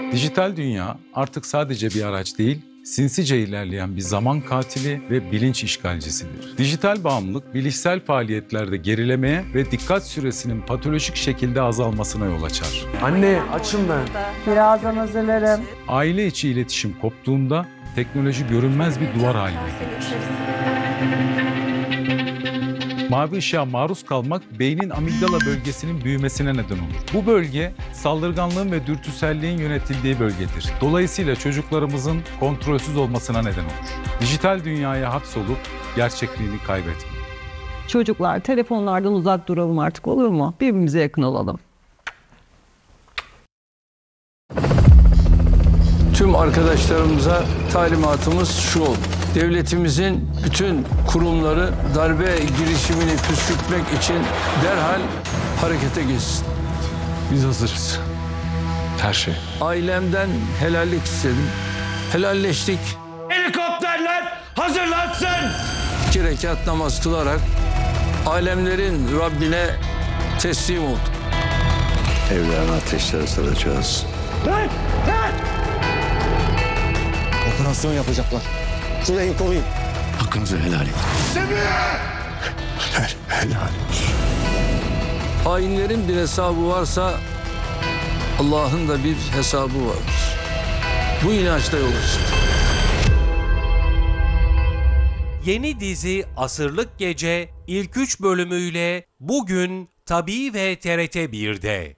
Dijital dünya artık sadece bir araç değil, sinsice ilerleyen bir zaman katili ve bilinç işgalcisidir. Dijital bağımlılık, bilişsel faaliyetlerde gerilemeye ve dikkat süresinin patolojik şekilde azalmasına yol açar. Anne açım ben. Birazdan hazırlarım. Aile içi iletişim koptuğunda teknoloji görünmez bir duvar haline gelir. Mavi ışığa maruz kalmak beynin amigdala bölgesinin büyümesine neden olur. Bu bölge saldırganlığın ve dürtüselliğin yönetildiği bölgedir. Dolayısıyla çocuklarımızın kontrolsüz olmasına neden olur. Dijital dünyaya hapsolup gerçekliğini kaybetmeyin. Çocuklar telefonlardan uzak duralım artık, olur mu? Birbirimize yakın olalım. Tüm arkadaşlarımıza talimatımız şu oldu. Devletimizin bütün kurumları darbe girişimini püskürtmek için derhal harekete geçsin. Biz hazırız. Her şey. Ailemden helallik istedim. Helalleştik. Helikopterler hazırlansın! 2 rekat namaz kılarak alemlerin Rabbine teslim olduk. Evlerine ateşler saracağız. Operasyon yapacaklar. Şurayı koruyun. Hakkınızı helal edin. Helal. Hainlerin bir hesabı varsa Allah'ın da bir hesabı vardır. Bu inançla yola çıktık. Yeni dizi Asırlık Gece ilk 3 bölümüyle bugün Tabii ve TRT 1'de.